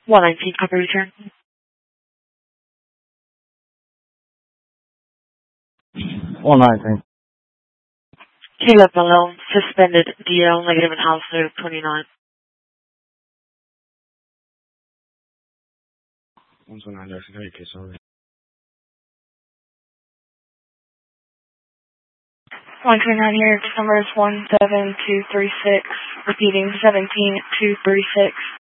119, copy return. One 19. Caleb Malone, suspended DL, negative and altitude 29. 129, Jackson, okay, sorry. 129 here, number is 17236, repeating 17236.